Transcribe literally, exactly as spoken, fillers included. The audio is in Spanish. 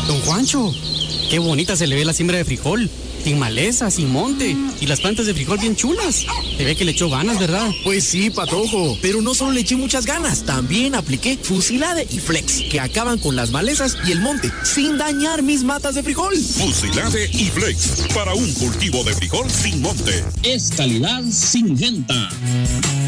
Don Juancho, qué bonita se le ve la siembra de frijol. Sin maleza, sin monte. Y las plantas de frijol bien chulas. Se ve que le echó ganas, ¿verdad? Pues sí, Patojo. Pero no solo le eché muchas ganas. También apliqué Fusilade y Flex, que acaban con las malezas y el monte, sin dañar mis matas de frijol. Fusilade y Flex, para un cultivo de frijol sin monte. Es calidad Syngenta.